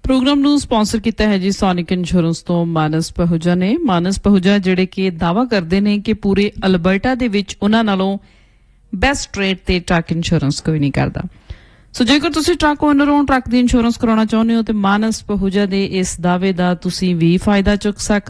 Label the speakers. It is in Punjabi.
Speaker 1: ਪ੍ਰੋਗਰਾਮ ਨੂੰ ਸਪਾਂਸਰ ਕੀਤਾ ਹੈ ਜੀ ਸੋਨਿਕ ਇੰਸ਼ੋਰੈਂਸ ਤੋਂ ਮਾਨਸ ਪਹੂਜਾ ਨੇ। ਮਾਨਸ ਪਹੂਜਾ ਜਿਹੜੇ ਕਿ ਦਾਅਵਾ ਕਰਦੇ ਨੇ ਕਿ ਪੂਰੇ ਅਲਬਰਟਾ ਦੇ ਵਿੱਚ ਉਹਨਾਂ ਨਾਲੋਂ ਬੈਸਟ ਰੇਟ ਤੇ ਟਰੱਕ ਇੰਸ਼ੋਰੈਂਸ ਕੋਈ ਨਹੀਂ ਕਰਦਾ। ਸੋ ਜੇਕਰ ਤੁਸੀਂ ਟਰੱਕ ਓਨਰ ਹੋ, ਟਰੱਕ ਦੀ ਇੰਸ਼ੋਰੈਂਸ ਕਰਾਉਣਾ ਚਾਹੁੰਦੇ ਹੋ ਤੇ ਮਾਨਸ ਪਹੂਜਾ ਦੇ ਇਸ ਦਾਅਵੇ ਦਾ ਤੁਸੀਂ ਵੀ ਫਾਇਦਾ ਚੁੱਕ ਸਕਦੇ